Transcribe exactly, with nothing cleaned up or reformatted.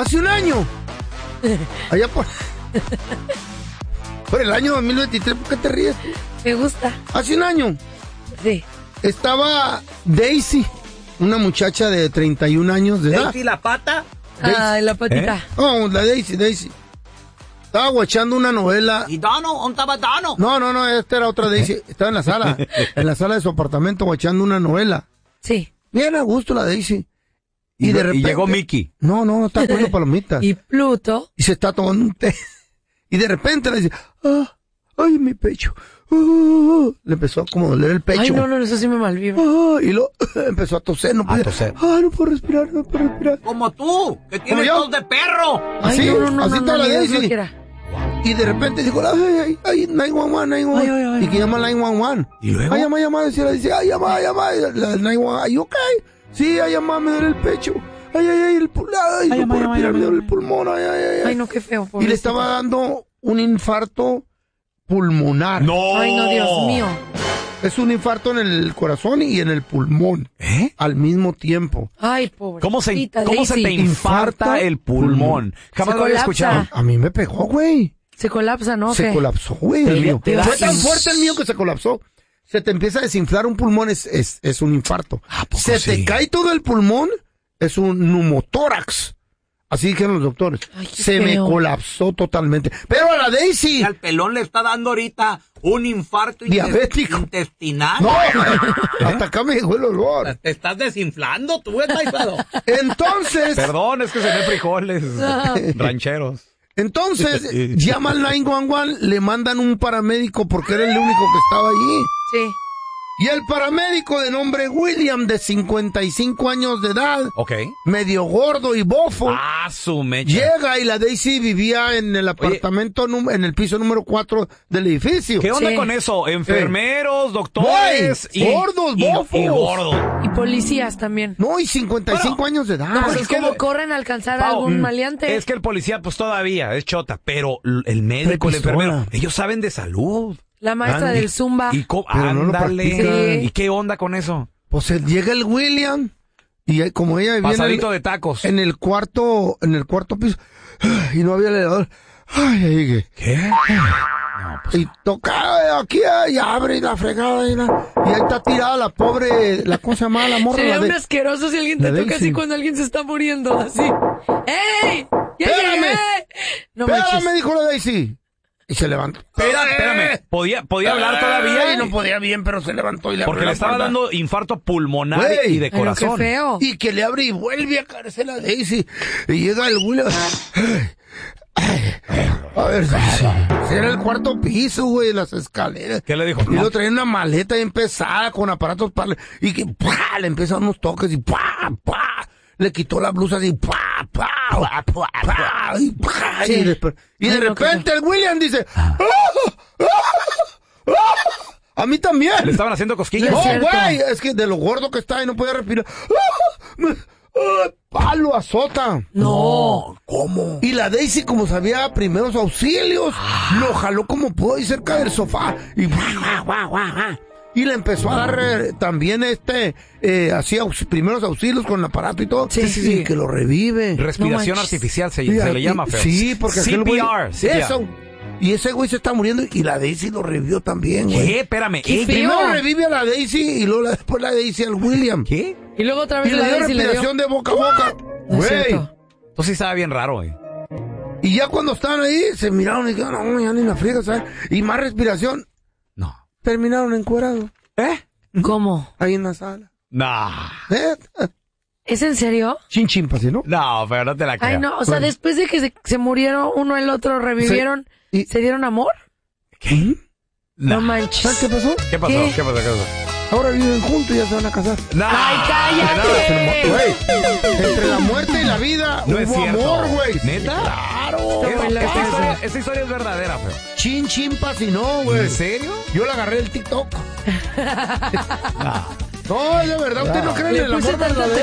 Hace un año. Allá por... por el año dos mil veintitrés, ¿por qué te ríes? Me gusta. Hace un año. Sí. Estaba Daisy, una muchacha de treinta y un años de edad. ¿Daisy la pata? Daisy. Ay, la patita. ¿Eh? Oh, la Daisy, Daisy. Estaba guachando una novela. ¿Y Dono? ¿Dónde estaba Dono? No, no, no, esta era otra Daisy. Estaba en la sala, en la sala de su apartamento guachando una novela. Sí. Bien a gusto la Daisy. Y, Y de y repente... llegó Mickey. No, no, está comiendo palomitas. Y Pluto. Y se está tomando un té. Y de repente le dice, ah, ay, mi pecho. Ah, le empezó a como doler el pecho. Ay, no, no, eso sí me malvivo. Ah, y lo empezó a toser, no A podía. toser. Ah, no puedo respirar, no puedo respirar. Como tú, que tienes yo? tos de perro. Ay, Así, no, no, no, así no, está no, la ni Dios Daisy. lo quiera. Y de repente dijo, ay, ay, ay, nueve uno uno, nueve uno uno. Ay, ay, ay, y que llama al nueve uno uno. ¿Y luego? Ay, llama, llama, decía, dice, ay, llama, llama. Y la nueve uno uno, ay, ok. Sí, ay, llama, me duele el pecho. Ay, ay, ay, el pulmón, ay, Ay, no puedo llama, respirar, llama, me duele llama. el pulmón, ay, ay, ay. Ay, no, qué feo. Y le pobrecita. estaba dando un infarto pulmonar. ¡No! Ay, no, Dios mío. Es un infarto en el corazón y en el pulmón. ¿Eh? Al mismo tiempo. Ay, pobre. ¿Cómo se, ¿cómo se te infarta Infarto, el pulmón? Jamás Se lo había colapsa. escuchado. A mí me pegó, güey. Se colapsa, ¿no? Se ¿Qué? colapsó, güey. Te- el mío. te da Fue tan ins- fuerte el mío que se colapsó. Se te empieza a desinflar un pulmón, es, es, es un infarto. ¿A poco Se sí? te cae todo el pulmón, es un pneumotórax. Así dijeron los doctores. Ay, qué Se me feo. colapsó totalmente. Pero a la Daisy. Y al pelón le está dando ahorita un infarto Diabético. intestinal. No, hasta acá me llegó el olor. Te estás desinflando, tú, Taifado. Entonces, Perdón, es que se ve frijoles rancheros. entonces llama al nueve uno uno, le mandan un paramédico porque era el único que estaba allí. Sí. Y el paramédico de nombre William, de cincuenta y cinco años de edad, Ok. medio gordo y bofo, Ah, su mecha. llega y la Daisy vivía en el apartamento, num- en el piso número cuatro del edificio. ¿Qué onda Sí. con eso? Enfermeros, doctores Güey, y gordos, y- bofos. y gordos. Y policías también. No, y cincuenta y cinco Bueno, años de edad. No, pues es es que como le- corren a alcanzar a Pau, algún mm, maleante. Es que el policía, pues todavía es chota, pero l- el médico, el Prepistola. enfermero, ellos saben de salud. La maestra Andy. del Zumba. Y co- Pero no lo ándale. practican. ¿Y qué onda con eso? Pues eh, llega el William y eh, como ella vivía en el, Pasadito de tacos. en el cuarto, en el cuarto piso, y no había elevador. Ay, ay, que- ¿Qué? No, pues, y toca aquí eh, y abre y la fregada y, la- y ahí está tirada la pobre, la cosa mala, la morra. Sería la un de- asqueroso si alguien te la toca Daisy. así cuando alguien se está muriendo, así. ¡Ey! ¡Ya Espérame. llegué! No Espérame, manches. dijo la Daisy. Y se levantó. espera, espérame. ¿Podía, podía hablar todavía? Y no podía bien, pero se levantó y le Porque abrió le la estaba puerta. dando infarto pulmonar Güey. y de Ay, no, qué corazón. feo. Y que le abre y vuelve a caerse la Daisy. Y llega el William. Ay, ay, a ver, si era el cuarto piso, güey, las escaleras. ¿Qué le dijo? Y No. lo traía en una maleta bien pesada con aparatos para... Y que ¡pah! Le empiezan unos toques y ¡pah! ¡pah! Le quitó la blusa así ¡pah! ¡pah! ¡pah! ¡pah! Y, ¡pah! y, después- y de Ay, no, qué repente el William dice... ¡Ah! ¡Ah! ¡Ah! A mí también. Le estaban haciendo cosquillas. No, No, es cierto. güey, es que de lo gordo que está y no podía respirar. ¡Ah! Me- ¡Ah! Palo azota. No. ¿Cómo? Y la Daisy, como sabía primeros auxilios, lo jaló como pudo ahí cerca del sofá. Y guau, guau, guau, guau, guau. Y le empezó a dar eh, también este, eh, hacía aux- primeros auxilios con el aparato y todo. Sí, sí, sí. Y que lo revive. Respiración No manches. artificial se, Y se aquí- le llama, feo. Sí, porque aquel güey- C P R. C P R. Eso. Y ese güey se está muriendo y la Daisy lo revivió también, güey. ¿Qué? Espérame. Qué ¿eh? feo. Primero revive a la Daisy y luego la- después la Daisy al William. ¿Qué? Y luego otra Y vez le la dio Daisy le dio. respiración de boca a boca. No es Güey. cierto. Entonces sí estaba bien raro, güey. Y ya cuando estaban ahí, se miraron y dijeron, no, ya ni la friega, ¿sabes? Y más respiración, No. terminaron encuerados, ¿Eh? ¿Cómo? ahí en la sala. No. ¿Eh? ¿Es en serio? Chin chimpas, ¿sí, no? No, pero no te la creo. Ay, no. O sea, Bueno. después de que se, se murieron uno el otro, revivieron, Sí. Y- ¿se dieron amor? ¿Mm? No, No. manches. ¿Sabes qué pasó? ¿Qué pasó? ¿Qué? ¿Qué pasó? ¿Qué pasó? Ahora viven juntos y ya se van a casar. No. ¡Ay, cállate! Güey, entre la muerte y la vida No es hubo cierto. amor, güey. ¿Neta? Claro. Está Esta, muy loco esta eso. historia, esta historia es verdadera, feo. Chin chimpas y no, güey. ¿En serio? Yo la agarré del TikTok. No. No, es de verdad, usted no cree en Le el puse amor tanta verdadero.